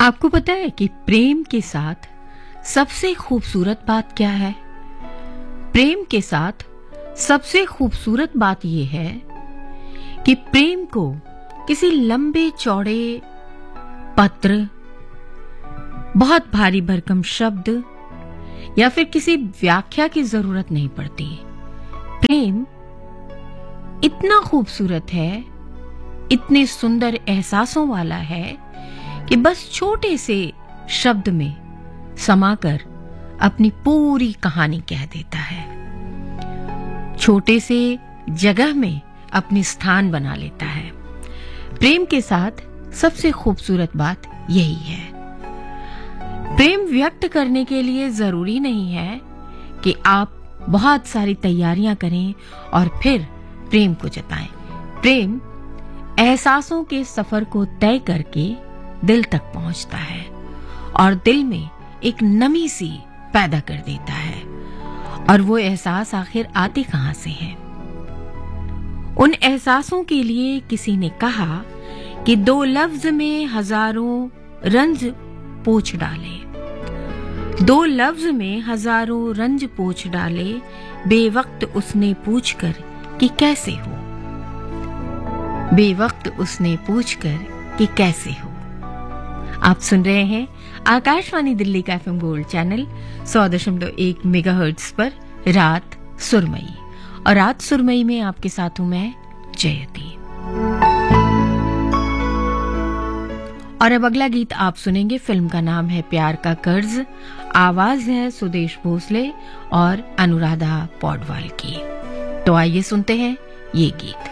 आपको पता है कि प्रेम के साथ सबसे खूबसूरत बात क्या है? प्रेम के साथ सबसे खूबसूरत बात यह है कि प्रेम को किसी लंबे चौड़े पत्र, बहुत भारी भरकम शब्द या फिर किसी व्याख्या की जरूरत नहीं पड़ती। प्रेम इतना खूबसूरत है, इतने सुंदर एहसासों वाला है कि बस छोटे से शब्द में समाकर अपनी पूरी कहानी कह देता है। छोटे से जगह में अपनी स्थान बना लेता है। प्रेम के साथ सबसे खूबसूरत बात यही है। प्रेम व्यक्त करने के लिए जरूरी नहीं है कि आप बहुत सारी तैयारियां करें और फिर प्रेम को जताएं। प्रेम एहसासों के सफर को तय करके दिल तक पहुंचता है और दिल में एक नमी सी पैदा कर देता है। और वो एहसास आखिर आते कहां से हैं? उन एहसासों के लिए किसी ने कहा कि दो लफ्ज में हजारों रंज पोंछ डाले, दो लफ्ज में हजारों रंज पोंछ डाले, बेवक्त उसने पूछकर कि कैसे हो, बेवक्त उसने पूछकर कि कैसे हो। आप सुन रहे हैं आकाशवाणी दिल्ली का एफएम गोल्ड चैनल 100.1 मेगाहर्ट्ज पर रात सुरमई। और रात सुरमई में आपके साथ हूं मैं जयती। और अब अगला गीत आप सुनेंगे। फिल्म का नाम है प्यार का कर्ज। आवाज है सुदेश भोसले और अनुराधा पौडवाल की। तो आइए सुनते हैं ये गीत।